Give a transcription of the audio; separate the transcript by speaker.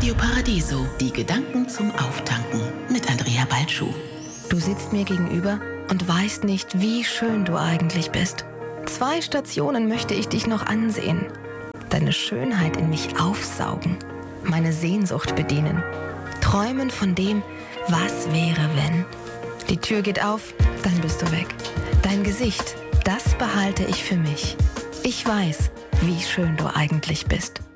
Speaker 1: Radio Paradiso, die Gedanken zum Auftanken mit Andrea Balschuh.
Speaker 2: Du sitzt mir gegenüber und weißt nicht, wie schön du eigentlich bist. 2 Stationen möchte ich dich noch ansehen. Deine Schönheit in mich aufsaugen, meine Sehnsucht bedienen. Träumen von dem, was wäre, wenn. Die Tür geht auf, dann bist du weg. Dein Gesicht, das behalte ich für mich. Ich weiß, wie schön du eigentlich bist.